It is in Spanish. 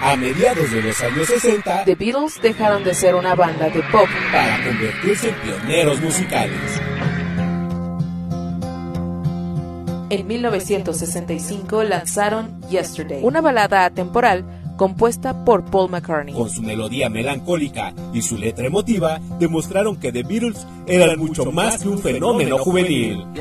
A mediados de los años 60, The Beatles dejaron de ser una banda de pop para convertirse en pioneros musicales. En 1965 lanzaron Yesterday, una balada atemporal compuesta por Paul McCartney. Con su melodía melancólica y su letra emotiva, demostraron que The Beatles eran mucho más que un fenómeno juvenil.